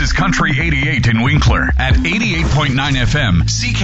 is Country 88 in Winkler. At 88.9 FM,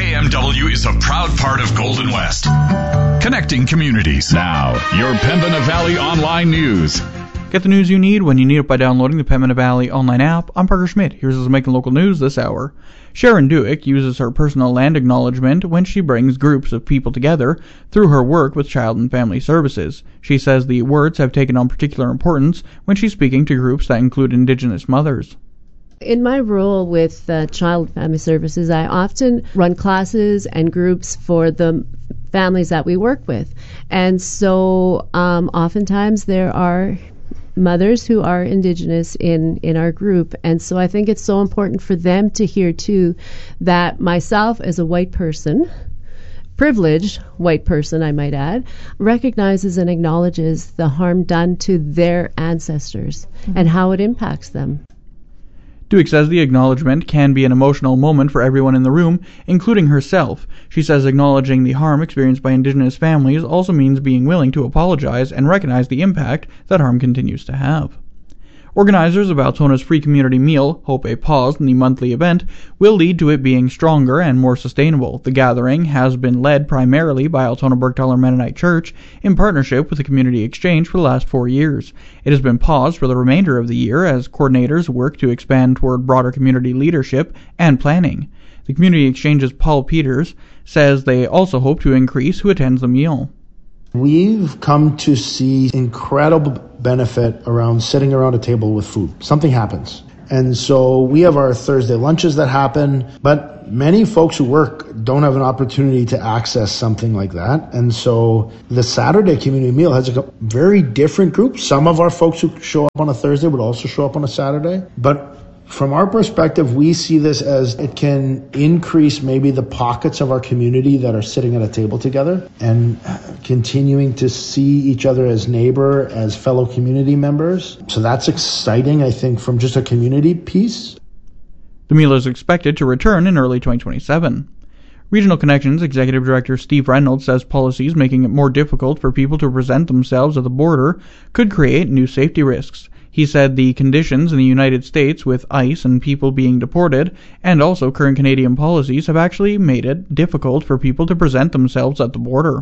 CKMW is a proud part of Golden West. Connecting communities. Now, your Pembina Valley Online News. Get the news you need when you need it by downloading the Pembina Valley Online app. I'm Parker Schmidt. Here's what's making local news this hour. Sharon Duick uses her personal land acknowledgement when she brings groups of people together through her work with Child and Family Services. She says the words have taken on particular importance when she's speaking to groups that include Indigenous mothers. In my role with Child and Family Services, I often run classes and groups for the families that we work with. And so oftentimes there are mothers who are Indigenous in our group, and so I think it's so important for them to hear too that myself as a white person, privileged white person I might add, recognizes and acknowledges the harm done to their ancestors and how it impacts them. Duick says the acknowledgement can be an emotional moment for everyone in the room, including herself. She says acknowledging the harm experienced by Indigenous families also means being willing to apologize and recognize the impact that harm continues to have. Organizers of Altona's free community meal hope a pause in the monthly event will lead to it being stronger and more sustainable. The gathering has been led primarily by Altona Burgthaler Mennonite Church in partnership with the Community Exchange for the last 4 years. It has been paused for the remainder of the year as coordinators work to expand toward broader community leadership and planning. The Community Exchange's Paul Peters says they also hope to increase who attends the meal. We've come to see incredible benefit around sitting around a table with food. Something happens. And so we have our Thursday lunches that happen, but many folks who work don't have an opportunity to access something like that. And so the Saturday community meal has a very different group. Some of our folks who show up on a Thursday would also show up on a Saturday. But from our perspective, we see this as it can increase maybe the pockets of our community that are sitting at a table together and continuing to see each other as neighbor, as fellow community members. So that's exciting, I think, from just a community piece. The meal is expected to return in early 2027. Regional Connections Executive Director Steve Reynolds says policies making it more difficult for people to present themselves at the border could create new safety risks. He said the conditions in the United States with ICE and people being deported, and also current Canadian policies, have actually made it difficult for people to present themselves at the border.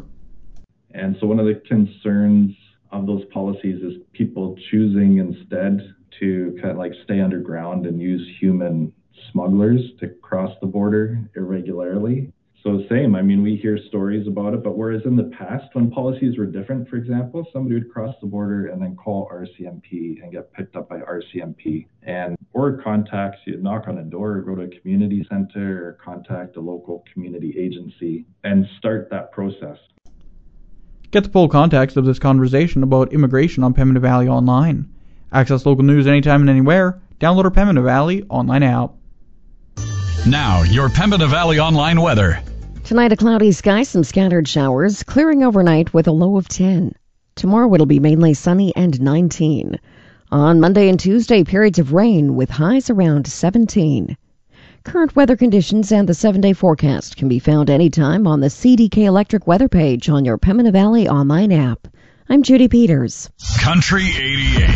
And so one of the concerns of those policies is people choosing instead to kind of like stay underground and use human smugglers to cross the border irregularly. So same, I mean, we hear stories about it, but whereas in the past when policies were different, for example, somebody would cross the border and then call RCMP and get picked up by RCMP. Or contacts, you'd knock on a door or go to a community center or contact a local community agency and start that process. Get the full context of this conversation about immigration on Pembina Valley Online. Access local news anytime and anywhere. Download our Pembina Valley Online app. Now, your Pembina Valley Online weather. Tonight, a cloudy sky, some scattered showers, clearing overnight with a low of 10. Tomorrow, it'll be mainly sunny and 19. On Monday and Tuesday, periods of rain with highs around 17. Current weather conditions and the 7-day forecast can be found anytime on the CDK Electric weather page on your Pembina Valley Online app. I'm Judy Peters. Country 88.